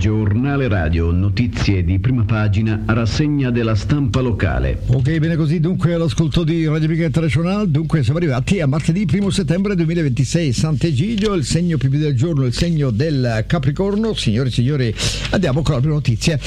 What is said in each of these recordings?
Giornale radio, notizie di prima pagina, rassegna della stampa locale. Ok, bene così, dunque all'ascolto di Radio Amica Internazionale. Dunque siamo arrivati a martedì 1 settembre 2026, Sant'Egidio, il segno più del giorno, il segno del Capricorno. Signore e signori, andiamo con la prima notizia.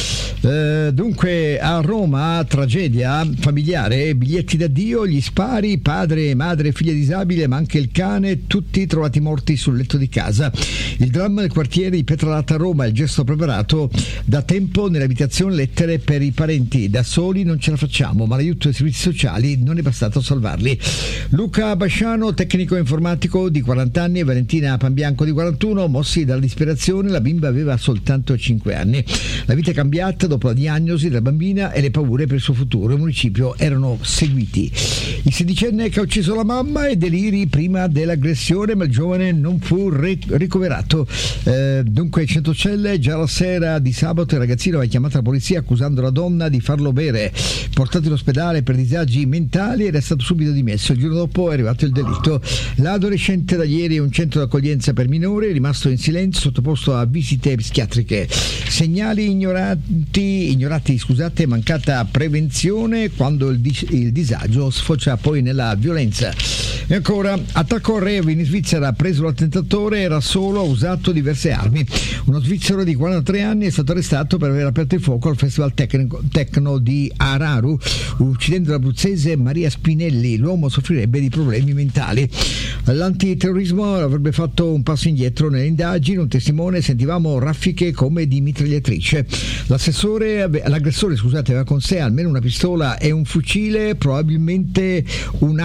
Dunque a Roma, tragedia familiare, biglietti d'addio, gli spari, padre, madre, figlia disabile, ma anche il cane, tutti trovati morti sul letto di casa. Il dramma del quartiere di Pietralata a Roma, il gesto preparato da tempo nelle abitazioni, lettere per i parenti. Da soli non ce la facciamo, ma l'aiuto dei servizi sociali non è bastato a salvarli. Luca Basciano, tecnico informatico di 40 anni, e Valentina Pambianco di 41, mossi dalla disperazione. La bimba aveva soltanto 5 anni. La vita è cambiata dopo la diagnosi della bambina e le paure per il suo futuro. Il municipio erano seguiti. Il sedicenne che ha ucciso la mamma e deliri prima dell'aggressione, ma il giovane non fu ricoverato. Dunque Centocelle, già la sera di sabato il ragazzino aveva chiamato la polizia accusando la donna di farlo bere. Portato in ospedale per disagi mentali ed è stato subito dimesso. Il giorno dopo è arrivato il delitto. L'adolescente da ieri è un centro d'accoglienza per minori, è rimasto in silenzio, sottoposto a visite psichiatriche. Segnali ignorati, mancata prevenzione quando il disagio sfocia poi nella violenza. E ancora, attacco a Revi in Svizzera, preso l'attentatore, era solo, ha usato diverse armi. Uno svizzero di 43 anni è stato arrestato per aver aperto il fuoco al festival techno di Araru, uccidendo l'abruzzese Maria Spinelli. L'uomo soffrirebbe di problemi mentali. L'antiterrorismo avrebbe fatto un passo indietro nelle indagini. Un testimone: sentivamo raffiche come di mitragliatrice. L'aggressore aveva con sé almeno una pistola e un fucile, probabilmente un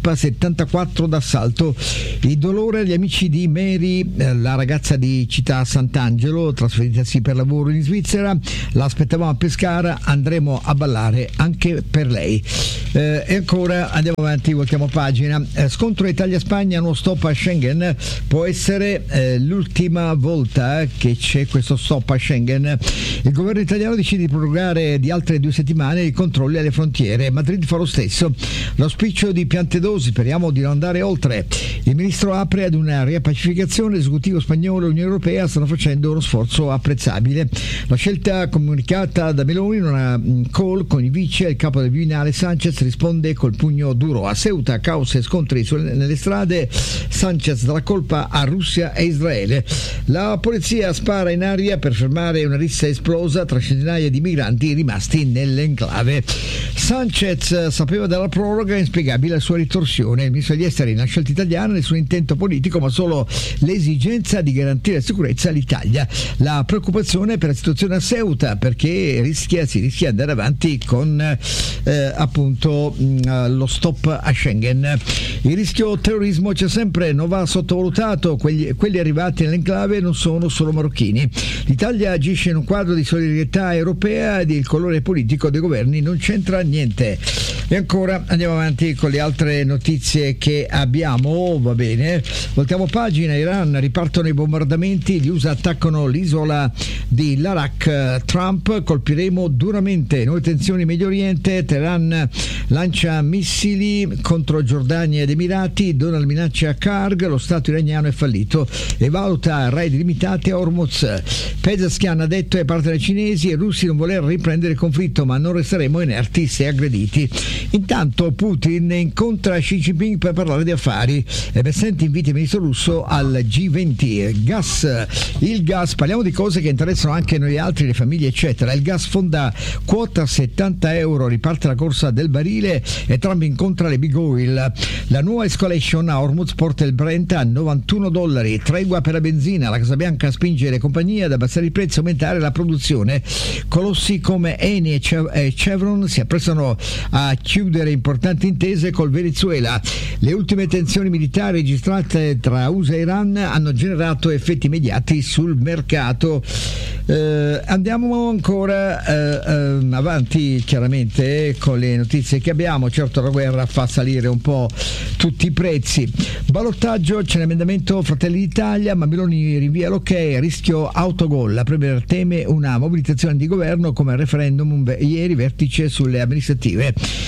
AK-74 d'assalto. Il dolore agli amici di Mary, la ragazza di Città Sant'Angelo, trasferitasi per lavoro in Svizzera. La aspettavamo a Pescara, andremo a ballare anche per lei. E ancora andiamo avanti, voltiamo pagina. Scontro Italia-Spagna, nuovo stop a Schengen. Può essere l'ultima volta che c'è questo stop a Schengen. Il governo italiano decide di prorogare di altre 2 settimane i controlli alle frontiere. Madrid fa lo stesso. L'auspicio di Piantedosi, speriamo di non andare oltre. Il ministro apre ad una riappacificazione. L'esecutivo spagnolo e l'Unione Europea stanno facendo uno sforzo apprezzabile. La scelta comunicata da Meloni in una call con i vice e il capo del Viminale Sanchez risponde col pugno duro. A Ceuta, caos e scontri nelle strade. Sanchez dà la colpa a Russia e Israele. La polizia spara in aria per fermare una rissa esplosa tra centinaia di migranti rimasti nell'enclave. Sanchez sapeva della proroga, inspiegabile la sua ritorsione. Il ministro degli esteri, una scelta italiana, nessun intento politico, ma solo l'esigenza di garantire la sicurezza all'Italia. La preoccupazione per la situazione a Ceuta, perché si rischia di andare avanti con lo stop a Schengen. Il rischio terrorismo c'è sempre, non va sottovalutato. Quelli arrivati nell'enclave non sono solo marocchini. L'Italia agisce in un quadro di solidarietà europea ed il colore politico dei governi non c'entra niente. E ancora andiamo avanti con le altre notizie che abbiamo. Va bene, voltiamo pagina. Iran, ripartono i bombardamenti, gli USA attaccano l'isola di Larak. Trump: colpiremo duramente. Nuove tensioni in Medio Oriente. Teheran lancia missili contro Giordania ed Emirati. Donald minaccia Karg. Lo Stato iraniano è fallito e valuta raid limitati a Hormuz. Pezeshkian ha detto ai partner cinesi e russi non voler riprendere il conflitto, ma non resteremo inerti se aggrediti. Intanto Putin incontra Xi Jinping per parlare di affari. Bessenti invita il ministro russo al G20. Il gas, parliamo di cose che interessano anche noi altri, le famiglie eccetera. Il gas fonda quota 70 euro, riparte la corsa del barile e Trump incontra le big oil. La nuova escalation a Hormuz porta il Brent a $91, tregua per la benzina. La Casa Bianca spinge le compagnie ad abbassare i prezzi e aumentare la produzione. Colossi come Eni e Chevron si apprestano a chiudere importanti intese col Venezuela. Le ultime tensioni militari registrate tra USA e Iran hanno generato effetti immediati sul mercato. Andiamo ancora avanti chiaramente con le notizie che abbiamo. Certo, la guerra fa salire un po' tutti i prezzi. Ballottaggio, c'è l'emendamento Fratelli d'Italia, ma Meloni rinvia l'ok, rischio autogol. La Premier teme una mobilitazione di governo come al referendum ieri, vertice sulle amministrative.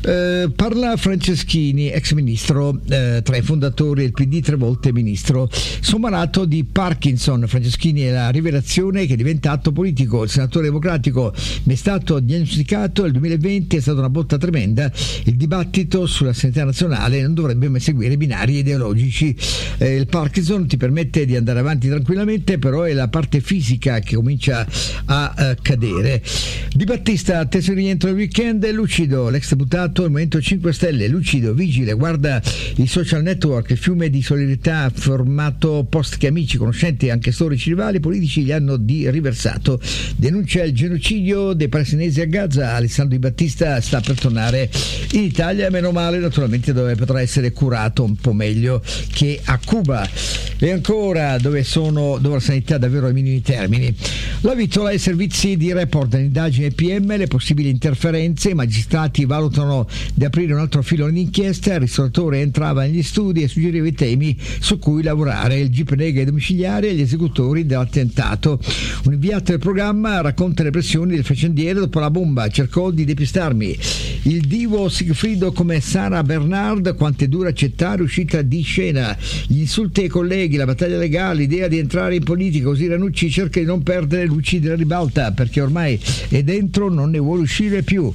Parla Franceschini, ex ministro, tra i fondatori del PD, 3 volte ministro. Suo malato di Parkinson. Franceschini è la rivelazione che è diventato politico. Il senatore democratico mi è stato diagnosticato nel 2020, è stata una botta tremenda. Il dibattito sulla sanità nazionale non dovrebbe mai seguire binari ideologici. Il Parkinson ti permette di andare avanti tranquillamente, però è la parte fisica che comincia a cadere. Di Battista, atteso il rientro del weekend, è lucido. L'ex deputato del Movimento 5 Stelle, lucido, vigile, guarda i social network, il fiume di solidarietà formato post che amici, conoscenti e anche storici rivali politici gli hanno riversato. Denuncia il genocidio dei palestinesi a Gaza. Alessandro Di Battista sta per tornare in Italia, meno male, naturalmente, dove potrà essere curato un po' meglio che a Cuba. E ancora dove la sanità davvero ai minimi termini. La Vitola e i servizi di report dell'indagine PM, le possibili interferenze. I magistrati valutano di aprire un altro filone d'inchiesta. Il ristoratore entrava negli studi e suggeriva i temi su cui lavorare. Il GIP nega i domiciliari agli esecutori dell'attentato. Un inviato del programma racconta le pressioni del faccendiere dopo la bomba. Cercò di depistarmi. Il divo Sigfrido come Sara Bernard, quanto è dura accettare uscita di scena. Gli insulti ai colleghi, la battaglia legale, l'idea di entrare in politica, così Ranucci cerca di non perdere luci della ribalta perché ormai è dentro, non ne vuole uscire più.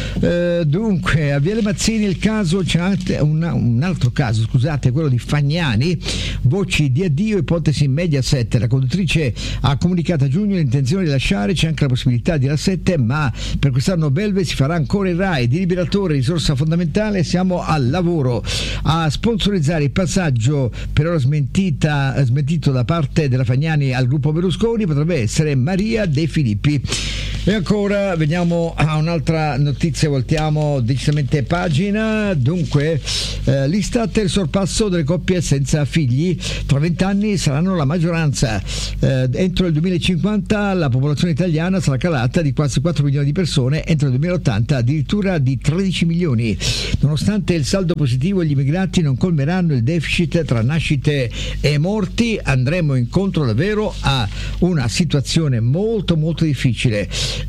Dunque, a Viale Mazzini il caso, c'è anche un altro caso, scusate, quello di Fagnani. Voci di addio, ipotesi Mediaset. La conduttrice ha comunicato a giugno l'intenzione di lasciare, c'è anche la possibilità di la 7, ma per quest'anno Belve si farà ancora il Rai. Di Liberatore, risorsa fondamentale, siamo al lavoro. A sponsorizzare il passaggio, per ora smentito da parte della Fagnani al gruppo Berlusconi, potrebbe essere Maria De Filippi. E ancora veniamo a un'altra notizia, voltiamo decisamente pagina. Dunque, l'Istat, il sorpasso delle coppie senza figli, tra 20 anni saranno la maggioranza. Entro il 2050 la popolazione italiana sarà calata di quasi 4 milioni di persone, entro il 2080 addirittura di 13 milioni. Nonostante il saldo positivo, gli immigrati non colmeranno il deficit tra nascite e morti. Andremo incontro davvero a una situazione molto molto difficile.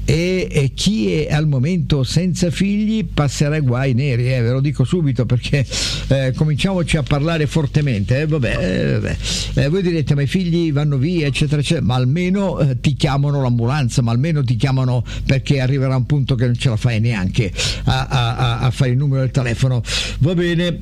E chi è al momento senza figli passerà guai neri, ve lo dico subito, perché cominciamoci a parlare fortemente. Voi direte ma i figli vanno via eccetera eccetera, ma almeno ti chiamano l'ambulanza, ma almeno ti chiamano, perché arriverà un punto che non ce la fai neanche a fare il numero del telefono. Va bene,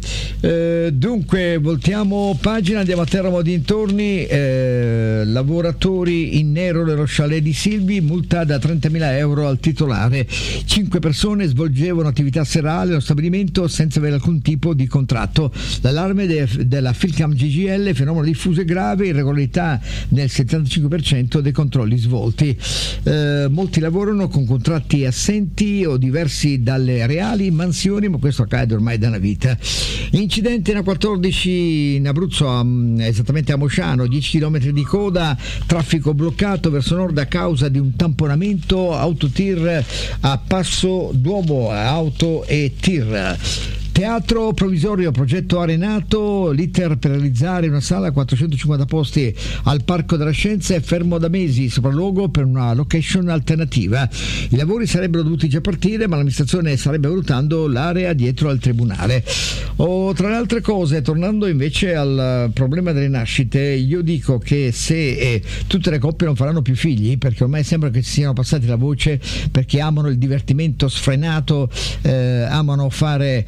dunque voltiamo pagina, andiamo a Teramo dintorni. Lavoratori in nero nello chalet di Silvi, multa da 30.000 euro al titolare. 5 persone svolgevano attività serale allo stabilimento senza avere alcun tipo di contratto. L'allarme della Filcam GGL, fenomeno diffuso e grave, irregolarità nel 75% dei controlli svolti. Molti lavorano con contratti assenti o diversi dalle reali mansioni, ma questo accade ormai da una vita. Incidente in A14 in Abruzzo, esattamente a Mosciano, 10 km di coda, traffico bloccato verso nord a causa di un tamponamento autotir a Passo d'Uomo, auto e tir. Teatro provvisorio, progetto arenato, l'iter per realizzare una sala a 450 posti al Parco della Scienza è fermo da mesi, sopralluogo per una location alternativa. I lavori sarebbero dovuti già partire, ma l'amministrazione starebbe valutando l'area dietro al tribunale. Tra le altre cose, tornando invece al problema delle nascite, io dico che se tutte le coppie non faranno più figli, perché ormai sembra che si siano passati la voce, perché amano il divertimento sfrenato, amano fare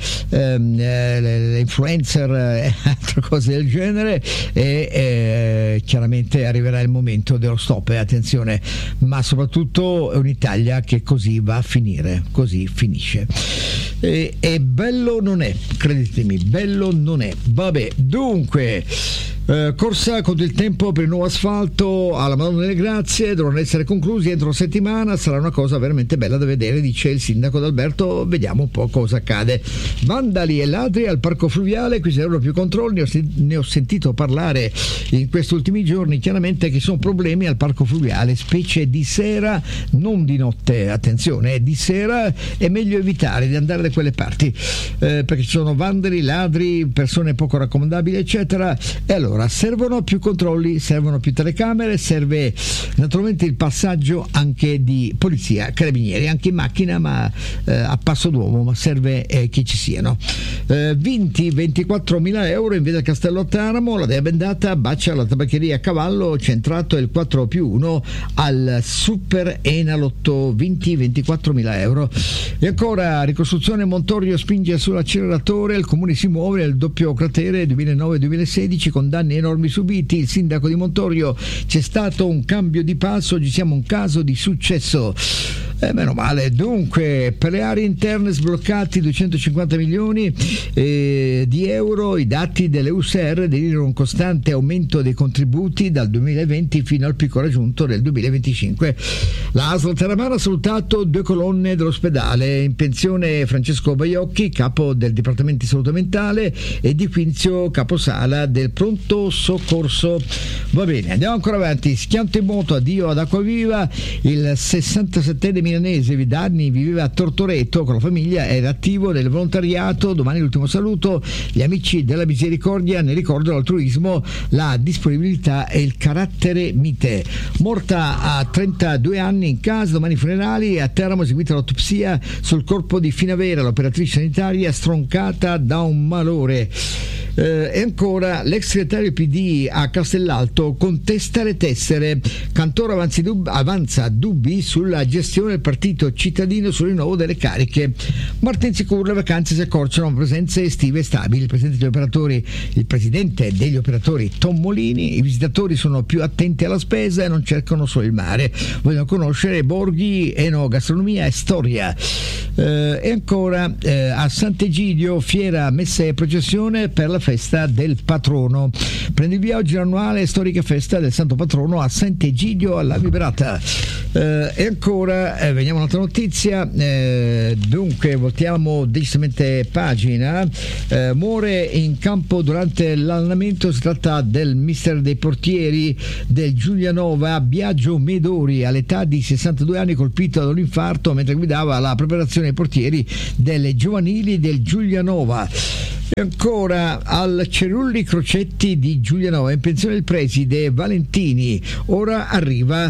le influencer e altre cose del genere, e chiaramente arriverà il momento dello stop, attenzione, ma soprattutto è un'Italia che così va a finire, così finisce, e bello non è, credetemi, bello non è. Vabbè, dunque corsa contro il tempo per il nuovo asfalto alla Madonna delle Grazie, devono essere conclusi entro una settimana, sarà una cosa veramente bella da vedere, dice il sindaco D'Alberto. Vediamo un po' cosa accade. Vandali e ladri al parco fluviale, qui sarebbero più controlli, ne ho sentito parlare in questi ultimi giorni, chiaramente che sono problemi al parco fluviale, specie di sera, non di notte, attenzione, di sera è meglio evitare di andare da quelle parti, perché ci sono vandali, ladri, persone poco raccomandabili eccetera, e allora Allora, servono più controlli, servono più telecamere, serve naturalmente il passaggio anche di polizia, carabinieri, anche in macchina, ma a passo d'uomo, ma serve che ci siano. Vinti 24.000 euro in via del Castello a Teramo, la Dea Bendata bacia la tabaccheria a Cavallo, centrato il 4+1 al Super Enalotto, vinti 24.000 euro. E ancora, ricostruzione Montorio spinge sull'acceleratore, il comune si muove nel doppio cratere 2009-2016 con danni enormi subiti. Il sindaco di Montorio: c'è stato un cambio di passo, oggi siamo un caso di successo. Meno male. Dunque, per le aree interne sbloccati 250 milioni di euro. I dati delle USR delineano un costante aumento dei contributi dal 2020 fino al picco raggiunto nel 2025. La ASL Terramana ha salutato 2 colonne dell'ospedale. In pensione Francesco Baiocchi, capo del Dipartimento di Salute Mentale, e Di Quinzio, caposala del pronto soccorso. Va bene, andiamo ancora avanti. Schianto in moto, addio ad Acquaviva. Il 67enne milanese Vidanni viveva a Tortoreto con la famiglia, era attivo nel volontariato. Domani l'ultimo saluto. Gli amici della Misericordia ne ricordano l'altruismo, la disponibilità e il carattere mite. Morta a 32 anni in casa, domani i funerali. A Teramo eseguita l'autopsia sul corpo di Finavera, l'operatrice sanitaria stroncata da un malore. E ancora, l'ex segretario PD a Castellalto contesta le tessere. Cantoro avanza dubbi sulla gestione del partito cittadino sul rinnovo delle cariche. Martin sicuro, le vacanze si accorciano, presenze estive stabili. Il presidente degli operatori Tom Molini: i visitatori sono più attenti alla spesa e non cercano solo il mare, vogliono conoscere borghi, enogastronomia e storia. E ancora, a Sant'Egidio, fiera, messe e processione per la festa del patrono. Prende il via oggi l'annuale storica festa del santo patrono a Sant'Egidio alla Vibrata. E ancora, veniamo a un'altra notizia. Dunque, voltiamo decisamente pagina. Muore in campo durante l'allenamento. Si tratta del mister dei portieri del Giulianova, Biagio Medori, all'età di 62 anni, colpito da un infarto mentre guidava la preparazione dei portieri delle giovanili del Giulianova. E ancora, al Cerulli Crocetti di Giulianova, in pensione il preside Valentini, ora arriva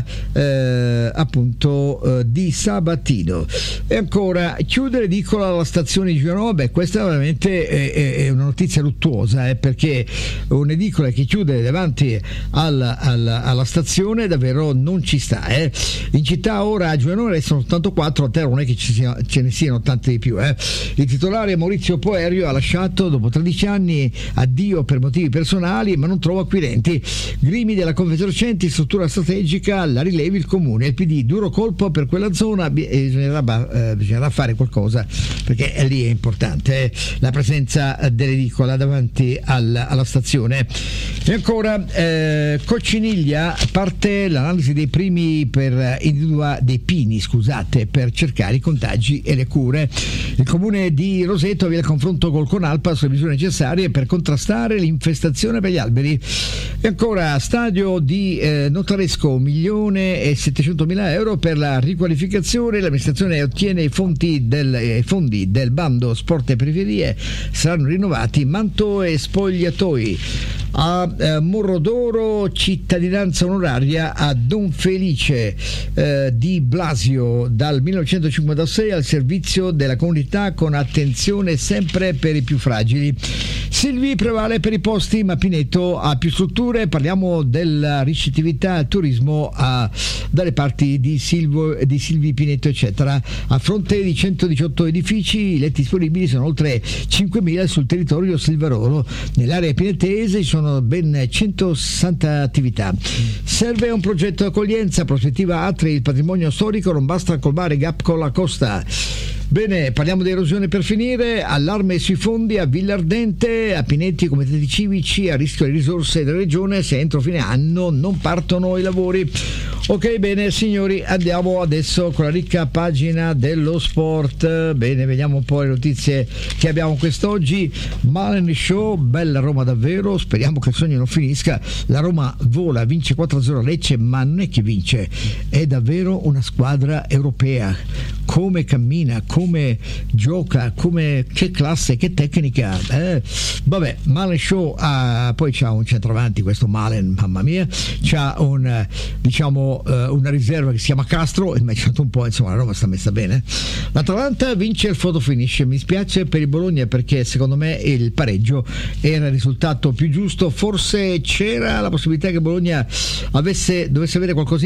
di Sabatino. E ancora, chiude l'edicola alla stazione di Giulianova. Questa veramente è una notizia luttuosa, perché un'edicola che chiude davanti alla stazione davvero non ci sta. In città ora a Giulianova restano 84, a Teramo non è che ce ne siano tante di più. Il titolare Maurizio Poerio ha lasciato dopo 13 anni, addio per motivi personali, ma non trova acquirenti. Grimi della Confesercenti, struttura strategica, la rilevi il comune. Il PD, duro colpo per quella zona, bisognerà fare qualcosa, perché lì è importante la presenza dell'edicola davanti alla stazione. E ancora, Cocciniglia, parte l'analisi dei pini per cercare i contagi e le cure. Il comune di Roseto avvia il confronto col Conalpa sulle misure necessarie per contrastare l'infestazione per gli alberi. E ancora, stadio di Notaresco, 1.700.000 euro per la riqualificazione. L'amministrazione ottiene i fondi del bando sport e periferie, saranno rinnovati manto e spogliatoi. A Morrodoro, cittadinanza onoraria a Don Felice di Blasio, dal 1956 al servizio della comunità con attenzione sempre per i più fragili. Silvi prevale per i posti, ma Pineto ha più strutture. Parliamo della ricettività al turismo dalle parti di Silvi, Pineto eccetera. A fronte di 118 edifici, i letti disponibili sono oltre 5.000 sul territorio silvarolo. Nell'area pinetese ci sono ben 160 attività. Serve un progetto di accoglienza, prospettiva Atri, il patrimonio storico, non basta colmare gap con la costa. Bene, parliamo di erosione per finire. Allarme sui fondi a Villardente, a Pinetti, comitati civici, a rischio le risorse della regione se entro fine anno non partono i lavori. Ok, bene signori, andiamo adesso con la ricca pagina dello sport. Bene, vediamo un po' le notizie che abbiamo quest'oggi. Malen Show, bella Roma davvero, speriamo che il sogno non finisca. La Roma vola, vince 4-0 a Lecce, ma non è che vince, è davvero una squadra europea. Come cammina, come gioca, che classe, che tecnica. Vabbè, Malen Show poi c'ha un centravanti, questo Malen, mamma mia, c'ha una riserva che si chiama Castro, e mi ha aiutato un po', insomma la Roma sta messa bene. L'Atalanta vince il photo finish, mi spiace per il Bologna perché secondo me il pareggio era il risultato più giusto, forse c'era la possibilità che Bologna dovesse avere qualcosa